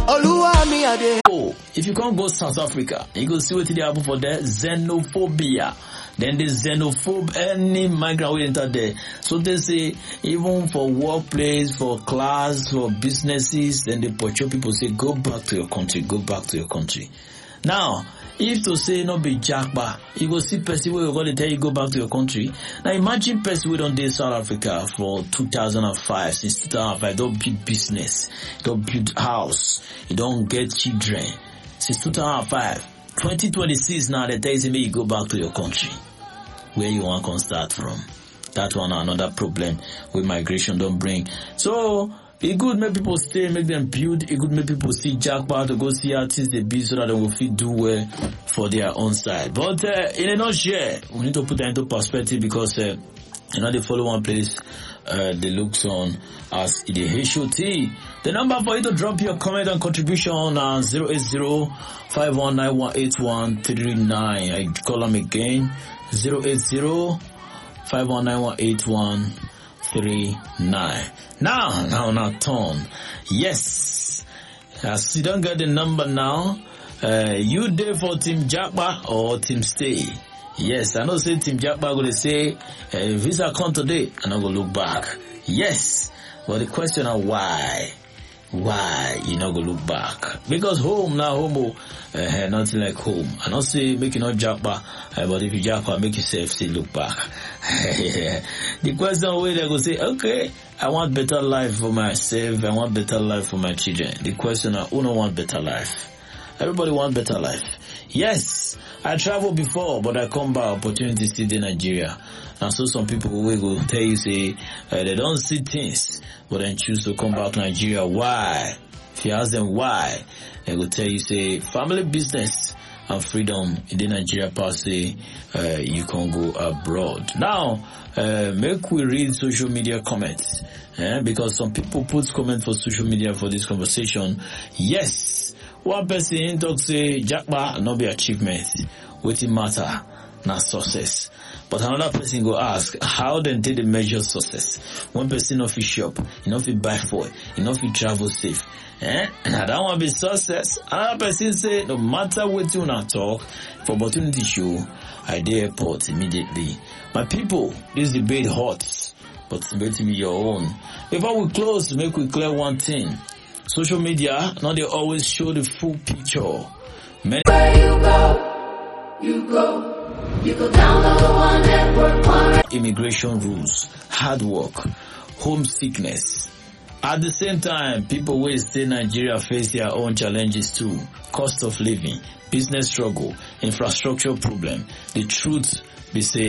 Oh, if you can't go South Africa, you go see what they happen for there. Xenophobia. Then the xenophobe, any migrant will enter there. So they say, even for workplace, for class, for businesses, then they portray people say, go back to your country, go back to your country. Now, if to say no be jackba, you go see person where you're going to tell you go back to your country. Now imagine person we don't date South Africa for 2005, since 2005, don't build business, don't build house, you don't get children. Since 2005, 2026 now they tell you you go back to your country. Where you want to start from. That one another problem with migration don't bring. So, it good make people stay, make them build. It good make people see jackpot to go see artists they build so that they will fit do well for their own side. But in a nutshell, we need to put that into perspective because they follow one place they look on as the HOT. The number for you to drop your comment and contribution on 080-5191-8139. I call them again 080-5191-8139. Now turn. Yes. As you don't get the number now, you there for Team Jackpa or Team Stay? Yes, I know say Team Jackpa going to say, visa come today, and I go look back. Yes. But the question is why? Why you not go look back? Because home now, home, nothing like home. I not say make you not jackpot, but if you jackpot, make yourself still look back. The question where they go say, okay, I want better life for myself, I want better life for my children. The question is, who don't want better life? Everybody want better life. Yes, I traveled before, but I come back, opportunity still in Nigeria. And so some people will go tell you, say, they don't see things, but then choose to come back to Nigeria. Why? If you ask them why, they will tell you, say, family business and freedom in the Nigeria part, say, you can go abroad. Now, make we read social media comments, because some people put comments for social media for this conversation. Yes, one person talk say, Jackpa not be achievement, wetin matter, not success. But another person go ask, how then did they measure success? One person not fit shop, you not fit buy food, you not fit travel safe. And that one be success. Another person say, no matter what you not talk, for opportunity show, I dey airport immediately. My people, this debate hot, but it's better to be your own. Before we close, make we clear one thing. Social media, now they always show the full picture. Where you go. You go download the One Network. Immigration rules, hard work, homesickness. At the same time, people will stay in Nigeria face their own challenges too. Cost of living, business struggle, infrastructure problem. The truth be say